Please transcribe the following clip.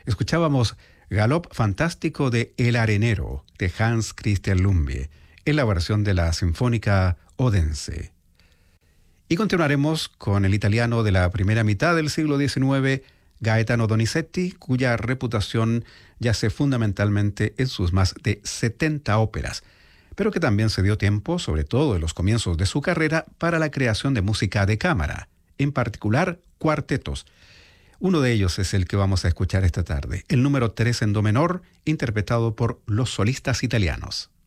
Escuchábamos Galop Fantástico de El Arenero, de Hans Christian Lumbye, en la versión de la Sinfónica Odense. Y continuaremos con el italiano de la primera mitad del siglo XIX, Gaetano Donizetti, cuya reputación yace fundamentalmente en sus más de 70 óperas, pero que también se dio tiempo, sobre todo en los comienzos de su carrera, para la creación de música de cámara, en particular cuartetos. Uno de ellos es el que vamos a escuchar esta tarde, el número 3 en do menor, interpretado por los solistas italianos.